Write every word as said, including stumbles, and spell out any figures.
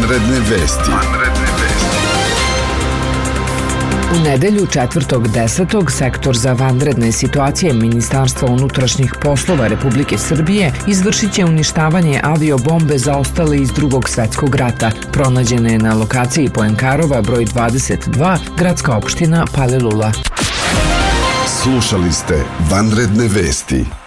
Vanredne vesti. Vanredne vesti. U nedelju četvrtog desetog sektor za vanredne situacije Ministarstva unutrašnjih poslova Republike Srbije izvršit će uništavanje aviobombe zaostale iz Drugog svetskog rata. Pronađena je na lokaciji Poenkarova broj dvadeset dva, gradska opština Palilula. Slušali ste Vanredne vesti.